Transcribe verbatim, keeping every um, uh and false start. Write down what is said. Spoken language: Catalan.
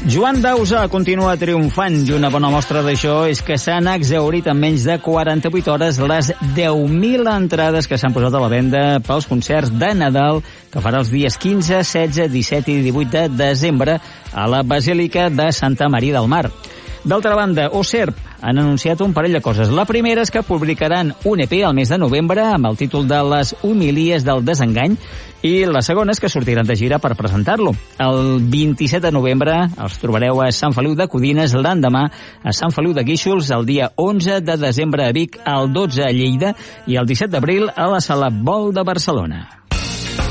Joan Dausa continua triomfant i una bona mostra d'això és que s'han exhaurit en menys de quaranta-vuit hores les deu mil entrades que s'han posat a la venda pels concerts de Nadal que farà els dies quinze, setze, disset i divuit de desembre a la Basílica de Santa Maria del Mar. D'altra banda, Oserp han anunciat un parell de coses. La primera és que publicaran un E P al mes de novembre amb el títol de Les homilies del desengany i la segona és que sortiran de gira per presentar-lo. El vint-i-set de novembre els trobareu a Sant Feliu de Codines, l'endemà a Sant Feliu de Guíxols, el dia onze de desembre a Vic, el dotze a Lleida i el disset d'abril a la Sala Bol de Barcelona.